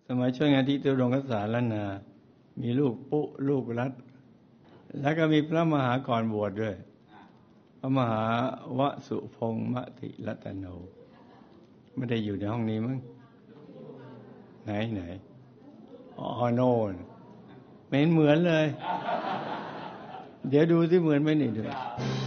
สมัยช่วยงานที่ตุรงคสารล้านนามีลูกปุ๊ลูกรัตแล้วก็มีพระมหากรบวชด้วยพระมหาวสุพงษ์มติรัตโนไม่ได้อยู่ในห้องนี้มั้งไหนอ๋อโน่นไม่เห็นเหมือนเลยเดี๋ยวดูสิเหมือนไหมนี่ด้วย